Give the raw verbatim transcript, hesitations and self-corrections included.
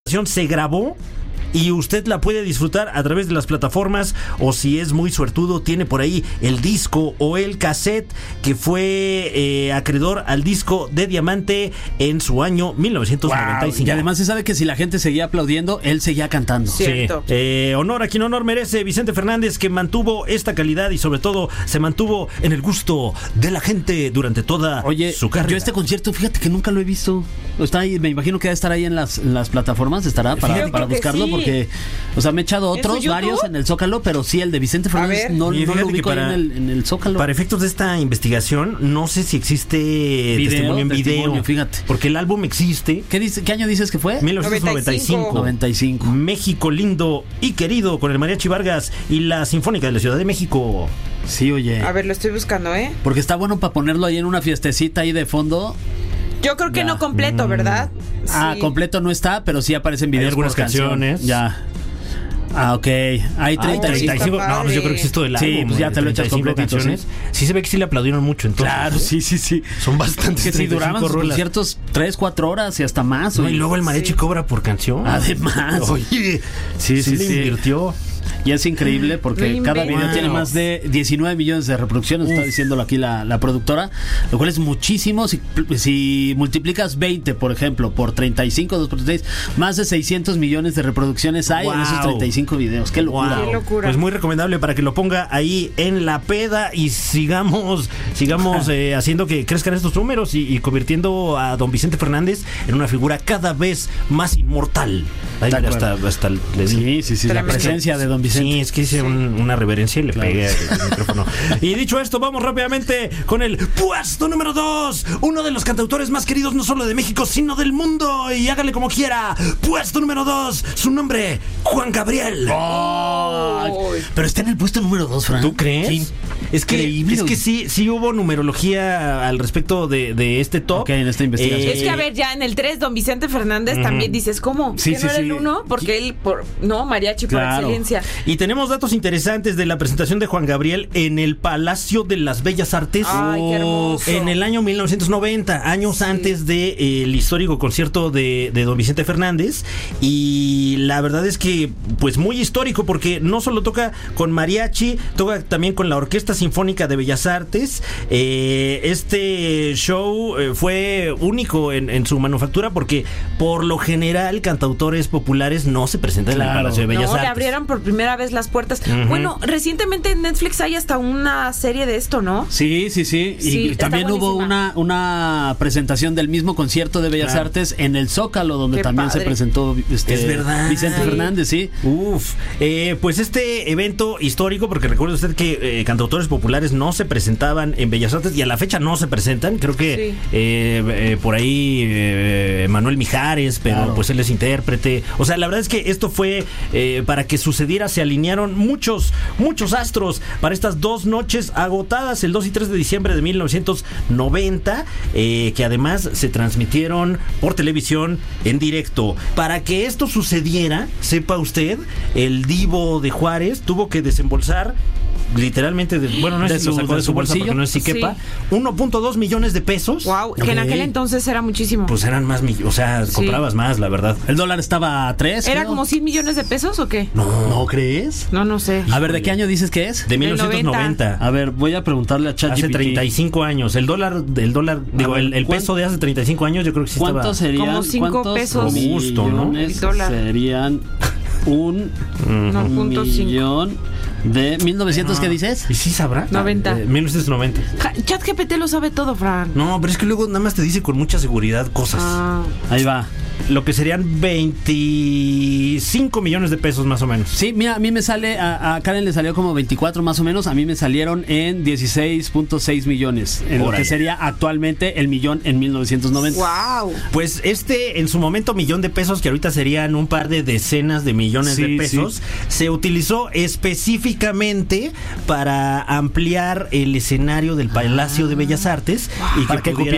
se grabó y usted la puede disfrutar a través de las plataformas, o si es muy suertudo tiene por ahí el disco o el cassette que fue eh, acreedor al disco de diamante en su año mil novecientos noventa y cinco. Wow. Y además se sabe que si la gente seguía aplaudiendo, él seguía cantando. Cierto. Sí. Eh, honor a quien honor merece, Vicente Fernández, que mantuvo esta calidad y sobre todo se mantuvo en el gusto de la gente durante toda Oye, su carrera. yo este concierto, fíjate que nunca lo he visto. Está ahí, me imagino que debe estar ahí en las, en las plataformas, estará para, Yo para creo que buscarlo, sí. porque, o sea, me he echado ¿En su otros, YouTube? varios en el Zócalo, pero sí, el de Vicente Fernández ver. no, Oye, no fíjate lo que ubico ahí para- en el, en el Zócalo. Para efectos de esta investigación, no sé si existe Video, testimonio en video. testimonio, fíjate. Porque el álbum existe. ¿Qué, dice, ¿Qué año dices que fue? mil novecientos noventa y cinco. noventa y cinco. México lindo y querido, con el Mariachi Vargas y la Sinfónica de la Ciudad de México. Sí, oye. A ver, lo estoy buscando, ¿eh? Porque está bueno para ponerlo ahí en una fiestecita ahí de fondo. Yo creo que Ya. no completo, ¿verdad? Ah, Sí. completo no está, pero sí aparecen videos. Hay algunas por canción. canciones. Ya. Ah, ok. Hay Ah, treinta y cinco. treinta y cinco. Está No, pues yo padre. creo que sí es todo el Sí, álbum. pues ya eh, te lo echas treinta y cinco completito, canciones. Sí. se ve que sí le aplaudieron mucho entonces. Claro, ¿eh? sí, sí, sí. Son bastantes. Que si treinta y duraban cinco sus rolas. conciertos tres, cuatro horas y hasta más. No, oye. y luego el mariachi Sí. cobra por canción. Además. Oye, Sí, sí, sí, le sí. invirtió. Y es increíble porque No cada inventes. video tiene más de diecinueve millones de reproducciones, está diciéndolo aquí la, la productora, lo cual es muchísimo. Si, si multiplicas veinte, por ejemplo, por treinta y cinco, dos por treinta y seis, más de seiscientos millones de reproducciones hay en esos Wow. treinta y cinco videos. ¡Qué locura! Wow. Qué locura. Pues muy recomendable para que lo ponga ahí en la peda y sigamos sigamos eh, haciendo que crezcan estos números y, y convirtiendo a don Vicente Fernández en una figura cada vez más inmortal. Ahí De mira, acuerdo. hasta, hasta le di- Sí, sí, sí, la Tremendo. presencia de don Vicente. Sí, es que hice un- una reverencia y le Claro. pegué al micrófono. Y dicho esto, vamos rápidamente con el puesto número dos. Uno de los cantautores más queridos no solo de México, sino del mundo. Y hágale como quiera. Puesto número dos. Su nombre, Juan Gabriel. Ay, Uy. pero está en el puesto número dos, Fran. ¿Tú crees? Sí. Es que, Increíble, es que oye. sí, sí hubo numerología al respecto de, de este top. Ok, en esta investigación. Es que a ver, ya en el tres, don Vicente Fernández también dices, ¿cómo? Sí, ¿Que sí, no era sí. el uno? Porque él, por, no, mariachi por Claro. excelencia. Y tenemos datos interesantes de la presentación de Juan Gabriel en el Palacio de las Bellas Artes. Ay, qué hermoso. En el año mil novecientos noventa, años Sí. antes del de, eh, el histórico concierto de, de don Vicente Fernández. Y la verdad es que, pues muy histórico, porque no solo toca con mariachi, toca también con la Orquesta Sinfónica de Bellas Artes. Eh, este show eh, fue único en, en su manufactura, porque por lo general cantautores populares no se presentan en el Claro. Palacio de Bellas No, Artes. le abrieron por primera vez las puertas. Ujú. Bueno, recientemente en Netflix hay hasta una serie de esto, ¿no? Sí, sí, sí. Y Sí, está también hubo buenísima. una, una presentación del mismo concierto de Bellas Claro. Artes en el Zócalo, donde Qué también padre. se presentó este, Es verdad. Vicente Sí. Fernández, sí. Uf, eh, pues este evento histórico, porque recuerde usted que eh, cantautores populares no se presentaban en Bellas Artes y a la fecha no se presentan. Creo que Sí. eh, eh, por ahí eh, Manuel Mijares, pero Claro. pues él es intérprete. O sea, la verdad es que esto fue eh, para que sucediera, se alinearon muchos, muchos astros para estas dos noches agotadas, el dos y tres de diciembre de mil novecientos noventa, eh, que además se transmitieron por televisión en directo. Para que esto sucediera, sepa usted, el divo de Juárez tuvo que desembolsar literalmente, de, bueno, no es De si lo su- sacó de de su su bolsa bolsillo. porque no es si Sí. quepa, uno punto dos millones de pesos. Wow, que en Ok. aquel entonces era muchísimo. Pues eran más, mi- o sea, Sí. comprabas más, la verdad. El dólar estaba a tres. ¿Era creo. como cien millones de pesos o qué? No, ¿No crees? No, no sé. A ver, ¿de qué año dices que es? de Del mil novecientos noventa. A ver, voy a preguntarle a ChatGPT. Hace treinta y cinco años. El dólar, el dólar, digo, ver, el, el ¿cuán- peso de hace treinta y cinco años, yo creo que sí estaba. ¿Cuántos serían? Como cinco ¿Cuántos pesos. Como gusto, ¿no? millones El dólar. serían un No, punto cinco. millón de mil novecientos, ¿qué dices? ¿Y sí sabrá? noventa. Eh, mil novecientos noventa. Ja- ChatGPT lo sabe todo, Fran. No, pero es que luego nada más te dice con mucha seguridad cosas. Ah, Ahí va. Lo que serían veinticinco millones de pesos más o menos. Sí, mira, a mí me sale, a, a Karen le salió como veinticuatro más o menos, a mí me salieron en dieciséis punto seis millones, en lo Órale. que sería actualmente el millón en mil novecientos noventa. wow. Pues este, en su momento, millón de pesos, que ahorita serían un par de decenas de millones Sí, de pesos, sí. se utilizó específicamente para ampliar el escenario del Palacio de Bellas Artes y Para que pudiera